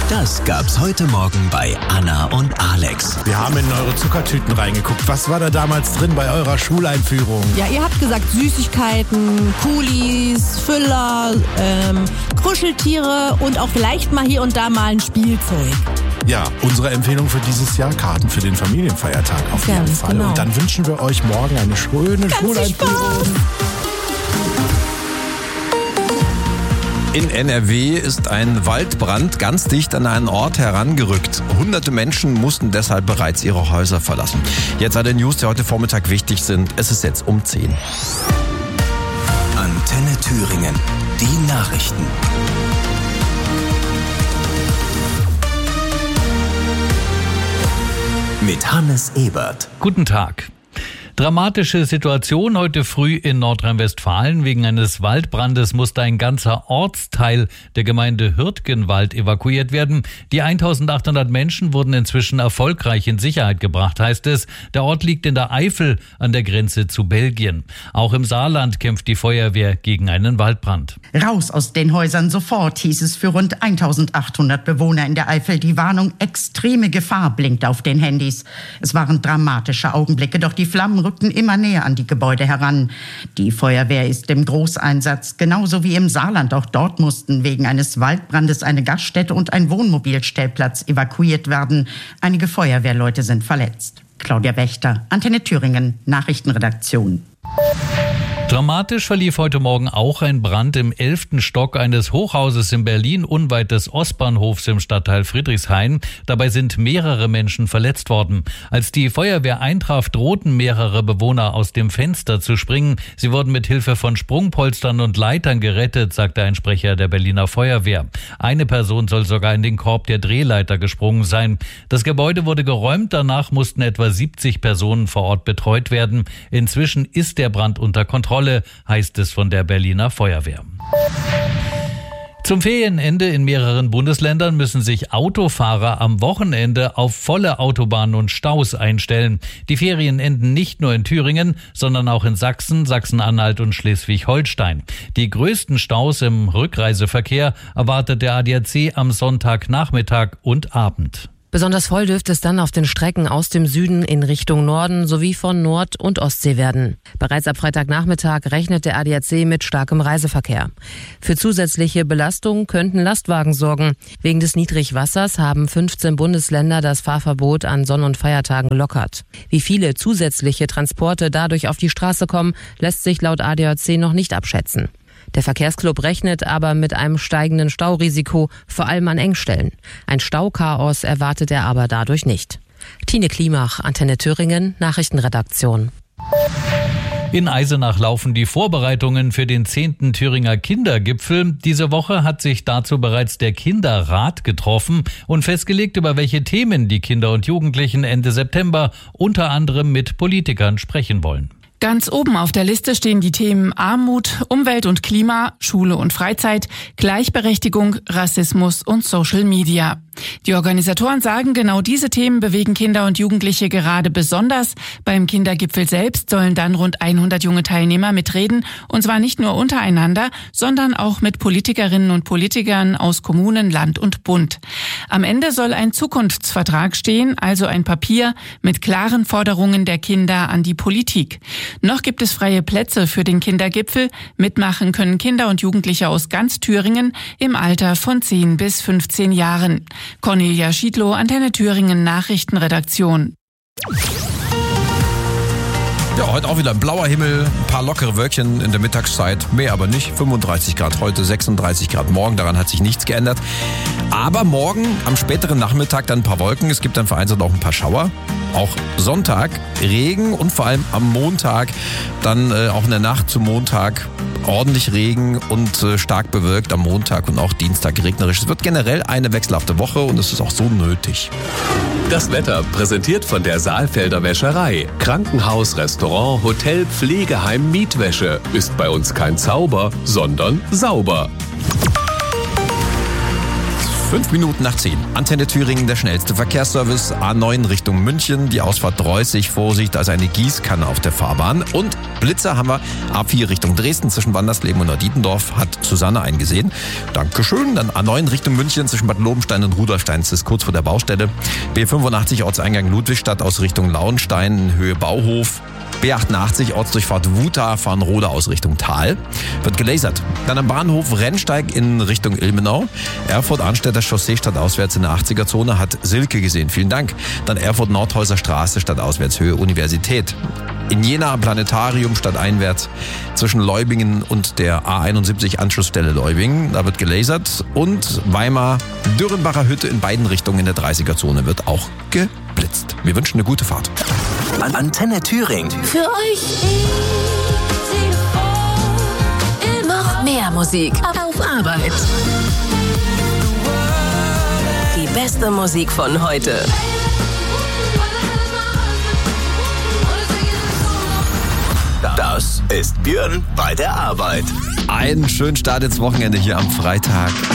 Das gab's heute Morgen bei Anna und Alex. Wir haben in eure Zuckertüten reingeguckt. Was war da damals drin bei eurer Schuleinführung? Ja, ihr habt gesagt Süßigkeiten, Kulis, Füller, Kuscheltiere und auch vielleicht mal hier und da mal ein Spielzeug. Ja, unsere Empfehlung für dieses Jahr: Karten für den Familienfeiertag auf jeden Fall. Genau. Und dann wünschen wir euch morgen eine schöne Schuleinführung. In NRW ist ein Waldbrand ganz dicht an einen Ort herangerückt. Hunderte Menschen mussten deshalb bereits ihre Häuser verlassen. Jetzt alle News, die heute Vormittag wichtig sind. Es ist jetzt um 10. Antenne Thüringen. Die Nachrichten. Mit Hannes Ebert. Guten Tag. Dramatische Situation heute früh in Nordrhein-Westfalen. Wegen eines Waldbrandes musste ein ganzer Ortsteil der Gemeinde Hürtgenwald evakuiert werden. Die 1800 Menschen wurden inzwischen erfolgreich in Sicherheit gebracht, heißt es. Der Ort liegt in der Eifel an der Grenze zu Belgien. Auch im Saarland kämpft die Feuerwehr gegen einen Waldbrand. Raus aus den Häusern sofort, hieß es für rund 1800 Bewohner in der Eifel. Die Warnung extreme Gefahr blinkt auf den Handys. Es waren dramatische Augenblicke, doch die Flammen rückten immer näher an die Gebäude heran. Die Feuerwehr ist im Großeinsatz, genauso wie im Saarland. Auch dort mussten wegen eines Waldbrandes eine Gaststätte und ein Wohnmobilstellplatz evakuiert werden. Einige Feuerwehrleute sind verletzt. Claudia Wächter, Antenne Thüringen, Nachrichtenredaktion. Dramatisch verlief heute Morgen auch ein Brand im 11. Stock eines Hochhauses in Berlin, unweit des Ostbahnhofs im Stadtteil Friedrichshain. Dabei sind mehrere Menschen verletzt worden. Als die Feuerwehr eintraf, drohten mehrere Bewohner aus dem Fenster zu springen. Sie wurden mit Hilfe von Sprungpolstern und Leitern gerettet, sagte ein Sprecher der Berliner Feuerwehr. Eine Person soll sogar in den Korb der Drehleiter gesprungen sein. Das Gebäude wurde geräumt, danach mussten etwa 70 Personen vor Ort betreut werden. Inzwischen ist der Brand unter Kontrolle, heißt es von der Berliner Feuerwehr. Zum Ferienende in mehreren Bundesländern müssen sich Autofahrer am Wochenende auf volle Autobahnen und Staus einstellen. Die Ferien enden nicht nur in Thüringen, sondern auch in Sachsen, Sachsen-Anhalt und Schleswig-Holstein. Die größten Staus im Rückreiseverkehr erwartet der ADAC am Sonntagnachmittag und Abend. Besonders voll dürfte es dann auf den Strecken aus dem Süden in Richtung Norden sowie von Nord- und Ostsee werden. Bereits ab Freitagnachmittag rechnet der ADAC mit starkem Reiseverkehr. Für zusätzliche Belastung könnten Lastwagen sorgen. Wegen des Niedrigwassers haben 15 Bundesländer das Fahrverbot an Sonn- und Feiertagen gelockert. Wie viele zusätzliche Transporte dadurch auf die Straße kommen, lässt sich laut ADAC noch nicht abschätzen. Der Verkehrsclub rechnet aber mit einem steigenden Staurisiko, vor allem an Engstellen. Ein Stauchaos erwartet er aber dadurch nicht. Tine Klimach, Antenne Thüringen, Nachrichtenredaktion. In Eisenach laufen die Vorbereitungen für den 10. Thüringer Kindergipfel. Diese Woche hat sich dazu bereits der Kinderrat getroffen und festgelegt, über welche Themen die Kinder und Jugendlichen Ende September unter anderem mit Politikern sprechen wollen. Ganz oben auf der Liste stehen die Themen Armut, Umwelt und Klima, Schule und Freizeit, Gleichberechtigung, Rassismus und Social Media. Die Organisatoren sagen, genau diese Themen bewegen Kinder und Jugendliche gerade besonders. Beim Kindergipfel selbst sollen dann rund 100 junge Teilnehmer mitreden, und zwar nicht nur untereinander, sondern auch mit Politikerinnen und Politikern aus Kommunen, Land und Bund. Am Ende soll ein Zukunftsvertrag stehen, also ein Papier mit klaren Forderungen der Kinder an die Politik. Noch gibt es freie Plätze für den Kindergipfel. Mitmachen können Kinder und Jugendliche aus ganz Thüringen im Alter von 10 bis 15 Jahren. Cornelia Schiedlow, Antenne Thüringen, Nachrichtenredaktion. Ja, heute auch wieder ein blauer Himmel, ein paar lockere Wölkchen in der Mittagszeit, mehr aber nicht. 35 Grad heute, 36 Grad morgen, daran hat sich nichts geändert. Aber morgen am späteren Nachmittag dann ein paar Wolken, es gibt dann vereinzelt auch ein paar Schauer. Auch Sonntag Regen und vor allem am Montag dann auch in der Nacht zum Montag ordentlich Regen und stark bewölkt am Montag und auch Dienstag regnerisch. Es wird generell eine wechselhafte Woche und es ist auch so nötig. Das Wetter präsentiert von der Saalfelder Wäscherei. Krankenhaus, Restaurant, Hotel, Pflegeheim, Mietwäsche. Ist bei uns kein Zauber, sondern sauber. 5 Minuten nach 10. Antenne Thüringen, der schnellste Verkehrsservice. A9 Richtung München, die Ausfahrt Dreußig. Vorsicht, da ist eine Gießkanne auf der Fahrbahn. Und Blitzer haben wir. A4 Richtung Dresden zwischen Wandersleben und Neudietendorf hat Susanne eingesehen. Dankeschön. Dann A9 Richtung München zwischen Bad Lobenstein und Rudolfstein. Das ist kurz vor der Baustelle. B85 Ortseingang Ludwigstadt aus Richtung Lauenstein, Höhe Bauhof. B88 Ortsdurchfahrt Wuta, Farnrode aus Richtung Tal. Wird gelasert. Dann am Bahnhof Rennsteig in Richtung Ilmenau. Erfurt-Arnstädter Chaussee stadtauswärts in der 80er-Zone hat Silke gesehen. Vielen Dank. Dann Erfurt-Nordhäuser Straße stadtauswärts Höhe Universität. In Jena am Planetarium stadteinwärts zwischen Leubingen und der A71 Anschlussstelle Leubingen. Da wird gelasert. Und Weimar Dürrenbacher Hütte in beiden Richtungen in der 30er-Zone wird auch geblitzt. Wir wünschen eine gute Fahrt. Antenne Thüringen. Für euch noch mehr Musik auf Arbeit. Die beste Musik von heute. Das ist Björn bei der Arbeit. Einen schönen Start ins Wochenende hier am Freitag.